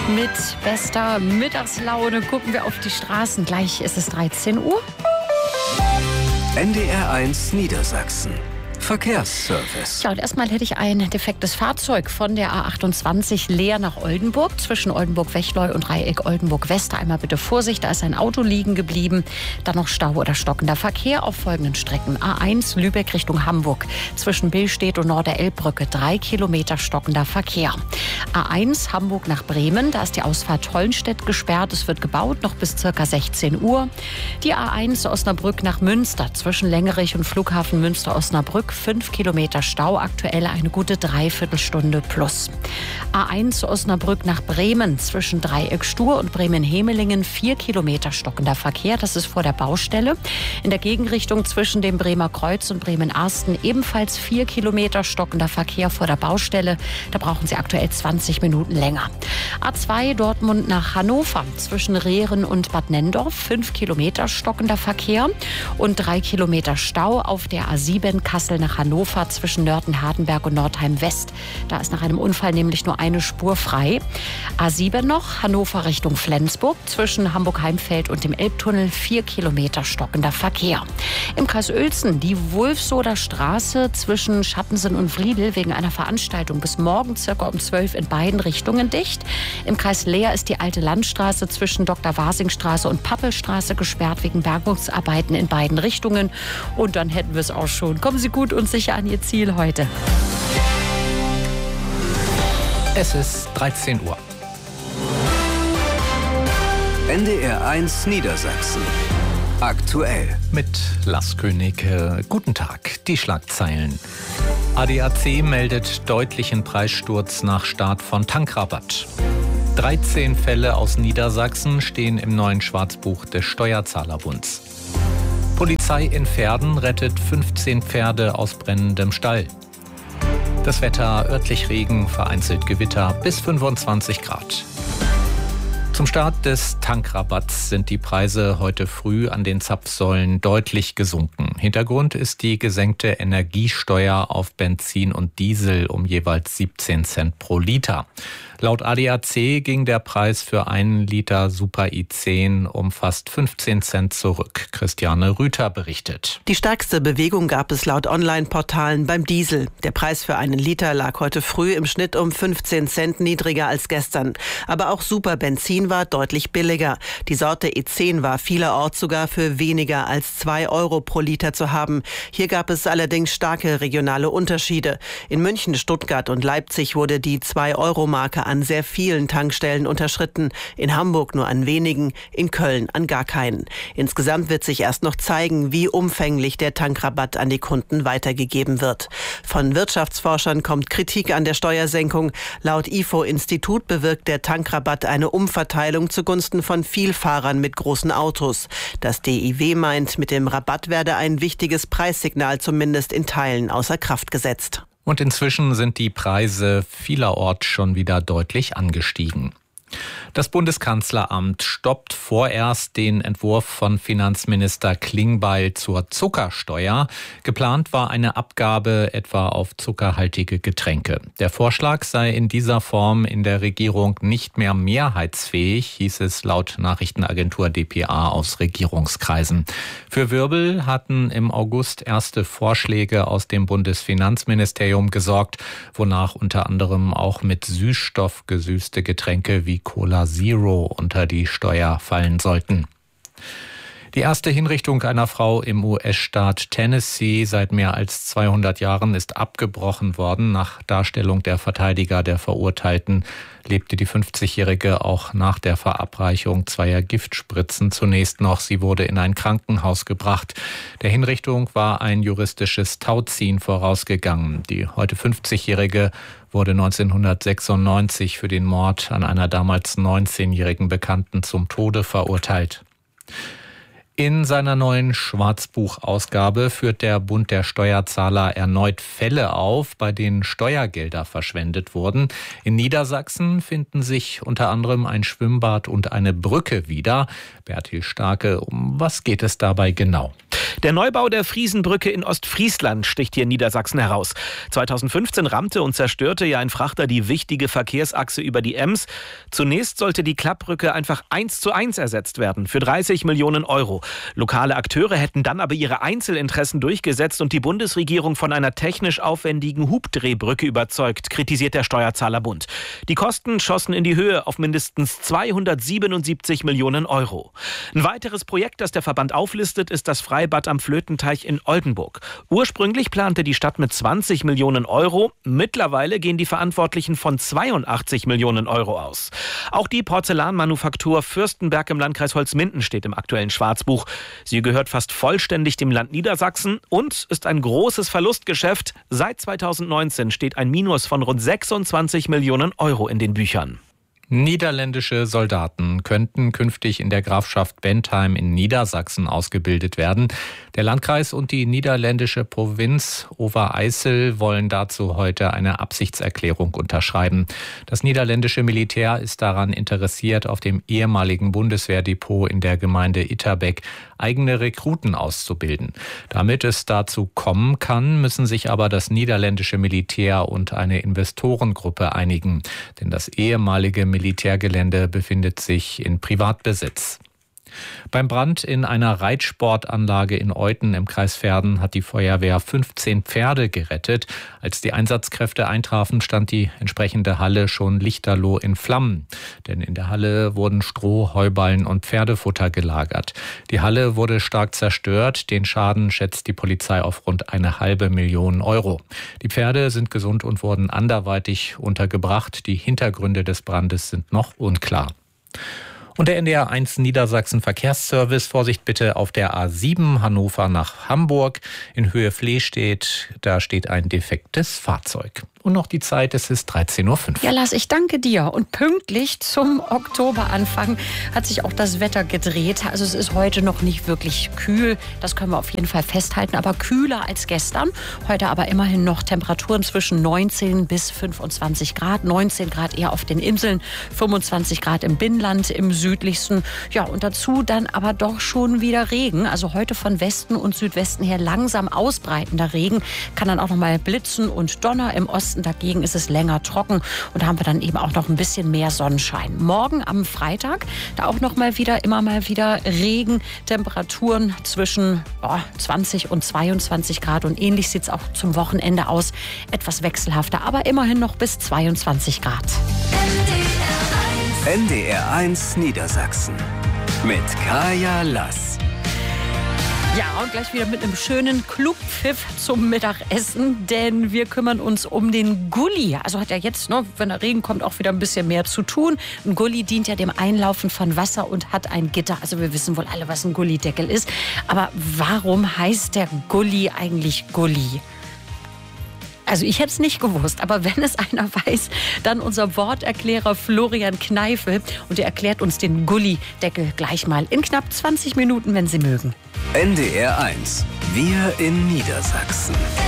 Mit bester Mittagslaune gucken wir auf die Straßen. Gleich ist es 13 Uhr. NDR1 Niedersachsen. Verkehrsservice. Ja, und erstmal hätte ich ein defektes Fahrzeug von der A28 Leer nach Oldenburg, zwischen Oldenburg-Wechleu und Dreieck Oldenburg-West. Einmal bitte Vorsicht, da ist ein Auto liegen geblieben. Dann noch Stau oder stockender Verkehr auf folgenden Strecken. A1 Lübeck Richtung Hamburg, zwischen Billstedt und Norder-Elb-Brücke 3 Kilometer stockender Verkehr. A1 Hamburg nach Bremen, da ist die Ausfahrt Hollenstedt gesperrt. Es wird gebaut, noch bis ca. 16 Uhr. Die A1 Osnabrück nach Münster, zwischen Längerich und Flughafen Münster-Osnabrück 5 Kilometer Stau, aktuell eine gute Dreiviertelstunde plus. A1 Osnabrück nach Bremen, zwischen Dreieck Stur und Bremen-Hemelingen 4 Kilometer stockender Verkehr, das ist vor der Baustelle. In der Gegenrichtung zwischen dem Bremer Kreuz und Bremen-Arsten ebenfalls 4 Kilometer stockender Verkehr vor der Baustelle, da brauchen Sie aktuell 20 Minuten länger. A2 Dortmund nach Hannover, zwischen Rehren und Bad Nenndorf 5 Kilometer stockender Verkehr und 3 Kilometer Stau auf der A7 Kassel nach Hannover zwischen Nörten-Hardenberg und Nordheim-West. Da ist nach einem Unfall nämlich nur eine Spur frei. A7 noch, Hannover Richtung Flensburg, zwischen Hamburg-Heimfeld und dem Elbtunnel 4 Kilometer stockender Verkehr. Im Kreis Uelzen die Wulfsoder Straße zwischen Schattensen und Wriedel wegen einer Veranstaltung bis morgen circa um 12 in beiden Richtungen dicht. Im Kreis Leer ist die Alte Landstraße zwischen Dr.-Wasing-Straße und Pappelstraße gesperrt wegen Bergungsarbeiten in beiden Richtungen. Und dann hätten wir es auch schon. Kommen Sie gut und sicher an Ihr Ziel heute. Es ist 13 Uhr. NDR1 Niedersachsen. Aktuell. Mit Lars König. Guten Tag. Die Schlagzeilen. ADAC meldet deutlichen Preissturz nach Start von Tankrabatt. 13 Fälle aus Niedersachsen stehen im neuen Schwarzbuch des Steuerzahlerbunds. Polizei in Verden rettet 15 Pferde aus brennendem Stall. Das Wetter, örtlich Regen, vereinzelt Gewitter bis 25 Grad. Zum Start des Tankrabatts sind die Preise heute früh an den Zapfsäulen deutlich gesunken. Hintergrund ist die gesenkte Energiesteuer auf Benzin und Diesel um jeweils 17 Cent pro Liter. Laut ADAC ging der Preis für einen Liter Super I10 um fast 15 Cent zurück. Christiane Rüther berichtet. Die stärkste Bewegung gab es laut Online-Portalen beim Diesel. Der Preis für einen Liter lag heute früh im Schnitt um 15 Cent niedriger als gestern. Aber auch Super Benzin war deutlich billiger. Die Sorte E10 war vielerorts sogar für weniger als 2 Euro pro Liter zu haben. Hier gab es allerdings starke regionale Unterschiede. In München, Stuttgart und Leipzig wurde die 2-Euro-Marke an sehr vielen Tankstellen unterschritten. In Hamburg nur an wenigen, in Köln an gar keinen. Insgesamt wird sich erst noch zeigen, wie umfänglich der Tankrabatt an die Kunden weitergegeben wird. Von Wirtschaftsforschern kommt Kritik an der Steuersenkung. Laut IFO-Institut bewirkt der Tankrabatt eine Umverteilung zugunsten von Vielfahrern mit großen Autos. Das DIW meint, mit dem Rabatt werde ein wichtiges Preissignal zumindest in Teilen außer Kraft gesetzt. Und inzwischen sind die Preise vielerorts schon wieder deutlich angestiegen. Das Bundeskanzleramt stoppt vorerst den Entwurf von Finanzminister Klingbeil zur Zuckersteuer. Geplant war eine Abgabe etwa auf zuckerhaltige Getränke. Der Vorschlag sei in dieser Form in der Regierung nicht mehr mehrheitsfähig, hieß es laut Nachrichtenagentur dpa aus Regierungskreisen. Für Wirbel hatten im August erste Vorschläge aus dem Bundesfinanzministerium gesorgt, wonach unter anderem auch mit Süßstoff gesüßte Getränke wie Cola Zero unter die Steuer fallen sollten. Die erste Hinrichtung einer Frau im US-Staat Tennessee seit mehr als 200 Jahren ist abgebrochen worden. Nach Darstellung der Verteidiger der Verurteilten lebte die 50-Jährige auch nach der Verabreichung zweier Giftspritzen zunächst noch. Sie wurde in ein Krankenhaus gebracht. Der Hinrichtung war ein juristisches Tauziehen vorausgegangen. Die heute 50-Jährige wurde 1996 für den Mord an einer damals 19-jährigen Bekannten zum Tode verurteilt. In seiner neuen Schwarzbuchausgabe führt der Bund der Steuerzahler erneut Fälle auf, bei denen Steuergelder verschwendet wurden. In Niedersachsen finden sich unter anderem ein Schwimmbad und eine Brücke wieder. Bertil Starke, um was geht es dabei genau? Der Neubau der Friesenbrücke in Ostfriesland sticht hier in Niedersachsen heraus. 2015 rammte und zerstörte ja ein Frachter die wichtige Verkehrsachse über die Ems. Zunächst sollte die Klappbrücke einfach 1:1 ersetzt werden für 30 Millionen Euro. Lokale Akteure hätten dann aber ihre Einzelinteressen durchgesetzt und die Bundesregierung von einer technisch aufwendigen Hubdrehbrücke überzeugt, kritisiert der Steuerzahlerbund. Die Kosten schossen in die Höhe auf mindestens 277 Millionen Euro. Ein weiteres Projekt, das der Verband auflistet, ist das Freibad am Flötenteich in Oldenburg. Ursprünglich plante die Stadt mit 20 Millionen Euro. Mittlerweile gehen die Verantwortlichen von 82 Millionen Euro aus. Auch die Porzellanmanufaktur Fürstenberg im Landkreis Holzminden steht im aktuellen Schwarzbuch. Sie gehört fast vollständig dem Land Niedersachsen und ist ein großes Verlustgeschäft. Seit 2019 steht ein Minus von rund 26 Millionen Euro in den Büchern. Niederländische Soldaten könnten künftig in der Grafschaft Bentheim in Niedersachsen ausgebildet werden. Der Landkreis und die niederländische Provinz Overijssel wollen dazu heute eine Absichtserklärung unterschreiben. Das niederländische Militär ist daran interessiert, auf dem ehemaligen Bundeswehrdepot in der Gemeinde Itterbeck eigene Rekruten auszubilden. Damit es dazu kommen kann, müssen sich aber das niederländische Militär und eine Investorengruppe einigen. Denn das ehemalige Militärgelände befindet sich in Privatbesitz. Beim Brand in einer Reitsportanlage in Euthen im Kreis Verden hat die Feuerwehr 15 Pferde gerettet. Als die Einsatzkräfte eintrafen, stand die entsprechende Halle schon lichterloh in Flammen. Denn in der Halle wurden Stroh, Heuballen und Pferdefutter gelagert. Die Halle wurde stark zerstört. Den Schaden schätzt die Polizei auf rund 1,5 Million Euro. Die Pferde sind gesund und wurden anderweitig untergebracht. Die Hintergründe des Brandes sind noch unklar. Und der NDR 1 Niedersachsen Verkehrsservice, Vorsicht bitte auf der A7 Hannover nach Hamburg in Höhe Flehstedt, da steht ein defektes Fahrzeug. Und noch die Zeit, es ist 13:05 Uhr. Ja, Lars, ich danke dir. Und pünktlich zum Oktoberanfang hat sich auch das Wetter gedreht. Also es ist heute noch nicht wirklich kühl, das können wir auf jeden Fall festhalten, aber kühler als gestern. Heute aber immerhin noch Temperaturen zwischen 19 bis 25 Grad. 19 Grad eher auf den Inseln, 25 Grad im Binnenland, im südlichsten. Ja, und dazu dann aber doch schon wieder Regen. Also heute von Westen und Südwesten her langsam ausbreitender Regen. Kann dann auch noch mal blitzen und Donner im Osten. Dagegen ist es länger trocken und da haben wir dann eben auch noch ein bisschen mehr Sonnenschein. Morgen am Freitag, da auch noch mal wieder, immer mal wieder Regen, Temperaturen zwischen 20 und 22 Grad und ähnlich sieht es auch zum Wochenende aus. Etwas wechselhafter, aber immerhin noch bis 22 Grad. NDR 1 Niedersachsen mit Kaya Lass. Ja, und gleich wieder mit einem schönen Clubpfiff zum Mittagessen, denn wir kümmern uns um den Gully. Also hat ja jetzt, wenn der Regen kommt, auch wieder ein bisschen mehr zu tun. Ein Gully dient ja dem Einlaufen von Wasser und hat ein Gitter. Also wir wissen wohl alle, was ein Gullydeckel ist. Aber warum heißt der Gully eigentlich Gully? Also ich hätte es nicht gewusst, aber wenn es einer weiß, dann unser Worterklärer Florian Kneifel. Und er erklärt uns den Gullydeckel gleich mal in knapp 20 Minuten, wenn Sie mögen. NDR 1, wir in Niedersachsen.